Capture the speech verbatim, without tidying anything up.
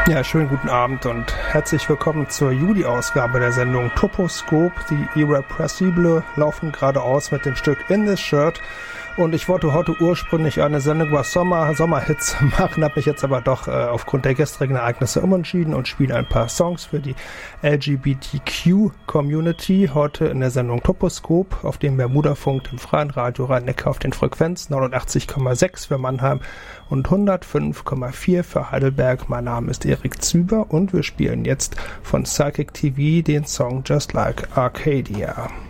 Ja, schönen guten Abend und herzlich willkommen zur Juli-Ausgabe der Sendung Toposkop. Die Irrepressible laufen geradeaus mit dem Stück In This Shirt. Und ich wollte heute ursprünglich eine Sendung über Sommer, Sommerhits machen, habe mich jetzt aber doch äh, aufgrund der gestrigen Ereignisse umentschieden und spiele ein paar Songs für die L G B T Q-Community. Heute in der Sendung Toposkop auf dem Bermudafunk, dem freien Radio Rhein-Neckar auf den Frequenzen neunundachtzig Komma sechs für Mannheim und hundertfünf Komma vier für Heidelberg. Mein Name ist Erik Züber und wir spielen jetzt von Psychic T V den Song Just Like Arcadia.